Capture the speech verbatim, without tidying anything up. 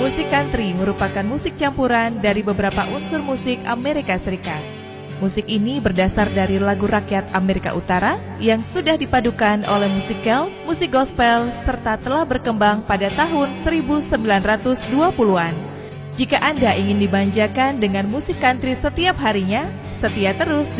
Musik country merupakan musik campuran dari beberapa unsur musik Amerika Serikat. Musik ini berdasar dari lagu rakyat Amerika Utara yang sudah dipadukan oleh musikal, musik gospel, serta telah berkembang pada tahun seribu sembilan ratus dua puluhan. Jika Anda ingin dimanjakan dengan musik country setiap harinya, setia terus di